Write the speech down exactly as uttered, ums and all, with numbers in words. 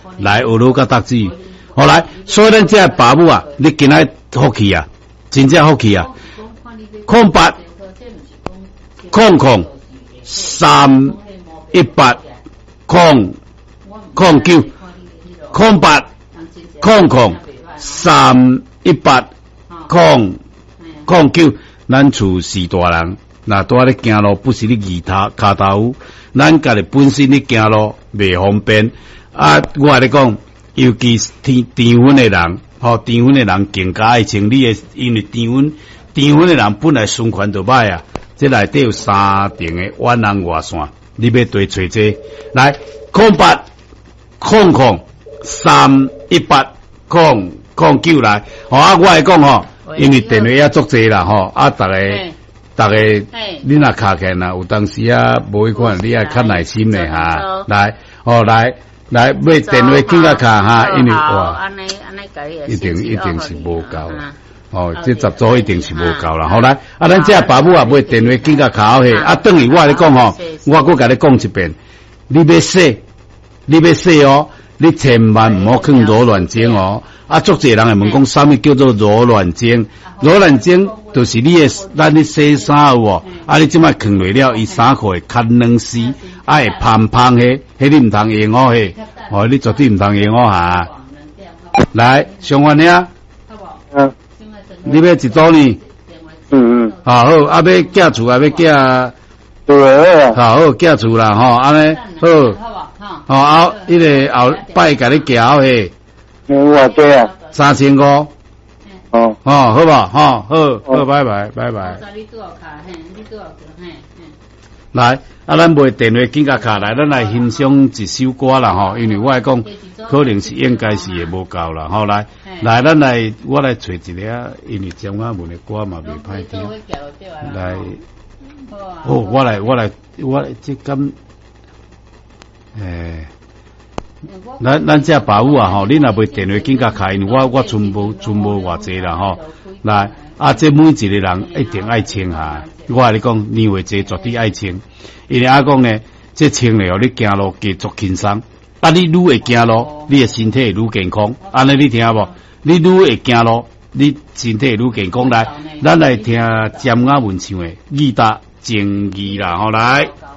来学路甲读书。好来，所以咱这爸母啊，你今仔福气啊，真正福气啊，空八空空三一八空空九空八空空三一八空空九，咱厝四大人，那拄仔咧行路，不是你二头骹头，咱家己本身咧行路袂方便啊。我来讲。尤其是甜甜粉的人，吼、哦、甜粉的人更加爱清理的，因为甜粉甜粉的人本来循环就歹啊。这内底有三重的弯人外线，你要对找这来空八空空三一八空空九来，吼、哦、啊！我来讲吼，因为电话也足济啦，吼啊，逐个逐个，你若卡起啦，有当时啊，无迄款，你也较耐心的哈。来，哦来。来买电话紧甲卡哈，因为哇，一定一定是无够啦。哦，这十组一定是无够啦。好来，啊，咱这爸母啊买电话紧甲卡好嘿。啊，等于我来讲吼，我搁甲你讲一遍，你要洗，你要洗哦，你千万唔好放柔软精哦。啊，足侪人会问讲，啥物叫做柔软精？柔软精就是你诶，咱咧洗衫有无？啊，你即摆放落了，伊衫裤会较软丝，啊会胖胖嘿，迄你毋通用哦嘿，哦，你绝对毋通用哦哈。来，上完了，嗯，你要一组呢？嗯嗯，好，好，啊要寄厝啊要寄，对，好好寄厝啦吼，安尼好，好后迄个后摆甲你寄好嘿。我对啊，三千五，哦，哦，好吧，好，好，好，拜拜，拜拜。来，啊，咱买电话紧甲卡来，咱来欣赏一首歌啦，吼，因为我来讲，可能是应该是会无够啦，吼，来，来，咱来，我来找一个，因为江雅文的歌嘛袂歹听，来，哦，我来，我来，我来，这咁，诶。咱咱这爸母啊吼，你若买电话紧甲开，因为我我存无存无偌济啦吼。来啊，这每一个人一定爱清下。我甲你讲，年岁济绝对爱清，因为啊讲呢，这清了你行路加足轻松。啊，你愈会行路，你的身体愈健康。安尼你听无？你愈会行路，你身体愈健康。来，咱来听江雅文唱的《义达正义》啦，吼来。